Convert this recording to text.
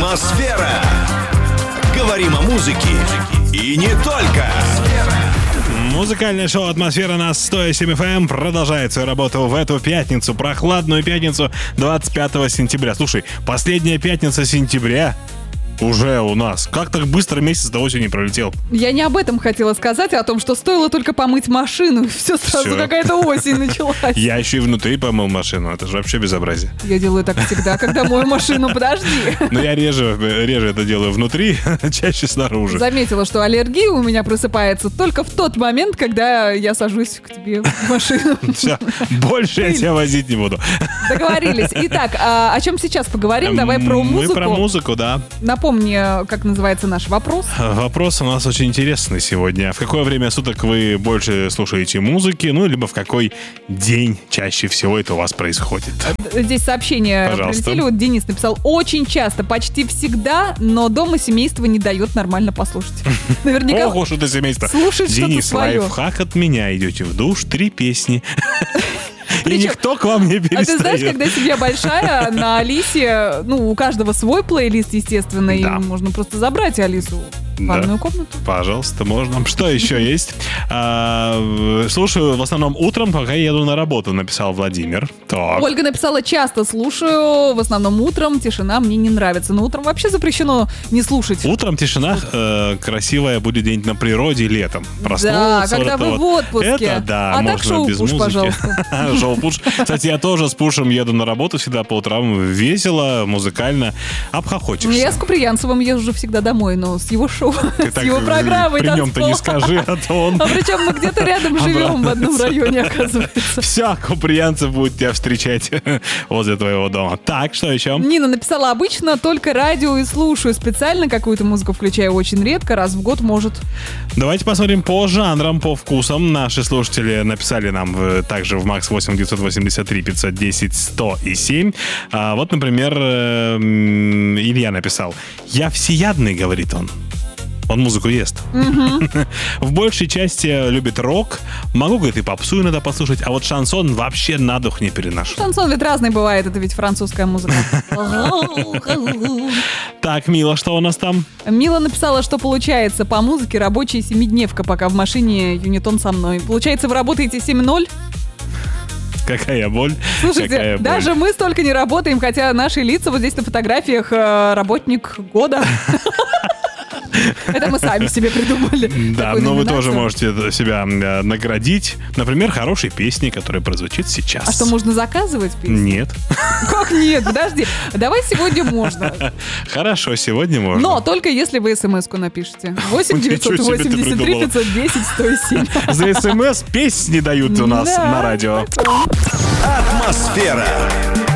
Атмосфера. Говорим о музыке и не только. Музыкальное шоу «Атмосфера» на 107 FM продолжает свою работу в эту пятницу, прохладную пятницу 25 сентября. Слушай, последняя пятница сентября уже у нас. Как так быстро месяц до осени пролетел? Я не об этом хотела сказать, а о том, что стоило только помыть машину, и все сразу какая-то осень началась. Я еще и внутри помыл машину. Это же вообще безобразие. Я делаю так всегда, когда мою машину. Подожди. Но я реже это делаю внутри, чаще снаружи. Заметила, что аллергия у меня просыпается только в тот момент, когда я сажусь к тебе в машину. Все, больше я тебя возить не буду. Договорились. Итак, о чем сейчас поговорим? Давай про музыку. Мы про музыку, да. Напомни, как называется наш вопрос. Вопрос у нас очень интересный сегодня. В какое время суток вы больше слушаете музыки, ну, либо в какой день чаще всего это у вас происходит? Здесь сообщение прилетели. Вот Денис написал: очень часто, почти всегда, но дома семейство не дает нормально послушать. Наверняка. Ого, что это семейство. Слушать что-то Денис, свое. лайфхак от меня. Идете в душ, 3 песни. И никто к вам не перестает. А ты знаешь, когда семья большая, на Алисе, у каждого свой плейлист, естественно, и можно просто забрать Алису в ванную комнату. Пожалуйста, можно. Что еще есть? Слушаю в основном утром, пока еду на работу, написал Владимир. Так. Ольга написала: часто слушаю, в основном утром, тишина мне не нравится. Но утром вообще запрещено не слушать. Утром тишина красивая будет где-нибудь на природе летом. Да, когда вы в отпуске. Это да, а можно так шоу без пуш, музыки. пожалуйста. Шоу-пуш. Кстати, я тоже с пушем еду на работу всегда по утрам. Весело, музыкально. Обхохочешься. Я с Куприянцевым езжу всегда домой, но с его шоу, с его программой. При нем-то не скажи, а то он... А причем мы где-то рядом живем в одном районе, оказывается. Все, Куприянцев будет тебя встречать возле твоего дома. Так, что еще? Нина написала: обычно только радио и слушаю. Специально какую-то музыку включаю очень редко, раз в год, может. Давайте посмотрим по жанрам, по вкусам. Наши слушатели написали нам также в Макс 8 983 510 100 и 7. Вот, например, Илья написал: «Я всеядный», говорит он. Он музыку ест. В большей части любит рок. Могу, говорит, и попсу иногда послушать, а вот шансон вообще на дух не переношу. Шансон ведь разный бывает, это ведь французская музыка. Так, Мила, что у нас там? Мила написала, что получается по музыке рабочая 7-дневка, пока в машине Юнитон со мной. Получается, вы работаете 7-0? Какая боль. Слушайте, какая боль. даже мы столько не работаем, хотя наши лица вот здесь на фотографиях работник года. Это мы сами себе придумали. Да, но вы тоже можете себя наградить. Например, хорошей песней, которая прозвучит сейчас. А что, можно заказывать песню? Нет. Как нет? Подожди. Давай сегодня можно. Хорошо, сегодня можно. Но только если вы смс-ку напишите. 8 983 510 107. За смс песни дают у нас на радио. Атмосфера.